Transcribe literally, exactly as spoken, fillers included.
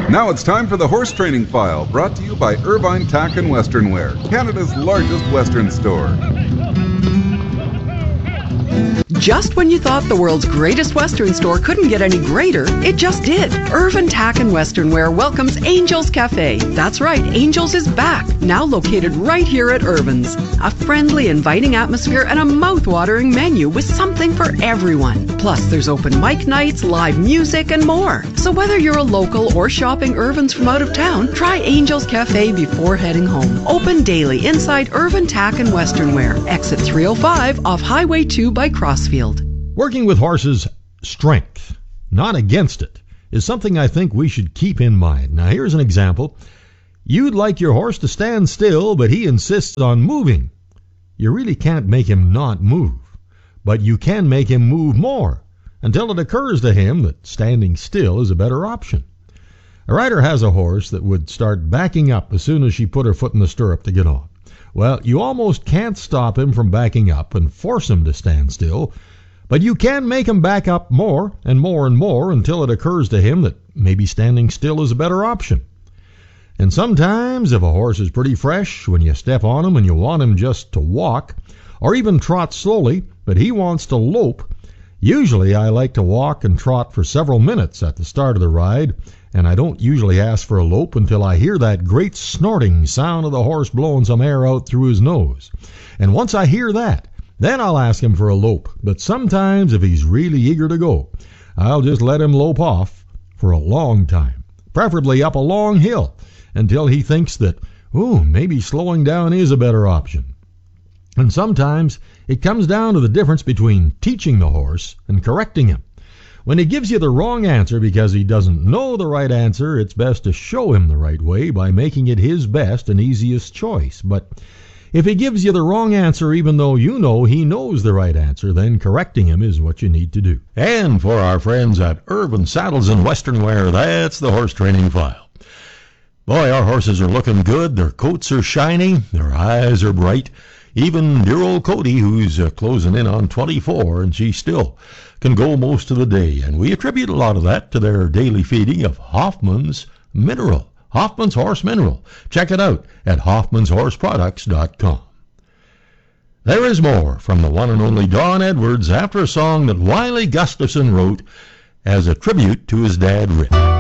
Now it's time for the Horse Training File, brought to you by Irvine Tack and Western Wear, Canada's largest Western store. Just when you thought the world's greatest Western store couldn't get any greater, it just did. Irvine Tack and Western Wear welcomes Angels Cafe. That's right, Angels is back, now located right here at Irvine's. A friendly, inviting atmosphere and a mouth-watering menu with something for everyone. Plus, there's open mic nights, live music, and more. So whether you're a local or shopping Irvine's from out of town, try Angels Cafe before heading home. Open daily inside Irvine Tack and Western Wear. Exit three oh five off Highway two by Crossfield. Working with horses' strength, not against it, is something I think we should keep in mind. Now, here's an example. You'd like your horse to stand still, but he insists on moving. You really can't make him not move, but you can make him move more until it occurs to him that standing still is a better option. A rider has a horse that would start backing up as soon as she put her foot in the stirrup to get on. Well, you almost can't stop him from backing up and force him to stand still, but you can make him back up more and more and more until it occurs to him that maybe standing still is a better option. And sometimes, if a horse is pretty fresh, when you step on him and you want him just to walk, or even trot slowly, but he wants to lope, usually I like to walk and trot for several minutes at the start of the ride, and I don't usually ask for a lope until I hear that great snorting sound of the horse blowing some air out through his nose. And once I hear that, then I'll ask him for a lope. But sometimes, if he's really eager to go, I'll just let him lope off for a long time, preferably up a long hill, until he thinks that, ooh, maybe slowing down is a better option. And sometimes it comes down to the difference between teaching the horse and correcting him. When he gives you the wrong answer because he doesn't know the right answer, it's best to show him the right way by making it his best and easiest choice. But if he gives you the wrong answer even though you know he knows the right answer, then correcting him is what you need to do. And for our friends at Irvine Saddles and Western Wear, that's the Horse Training File. Boy, our horses are looking good. Their coats are shiny. Their eyes are bright. Even dear old Cody, who's uh, closing in on twenty-four, and she still can go most of the day. And we attribute a lot of that to their daily feeding of Hoffman's Mineral. Hoffman's Horse Mineral. Check it out at hoffmans horse products dot com. There is more from the one and only Don Edwards after a song that Wiley Gustafson wrote as a tribute to his dad, Rick.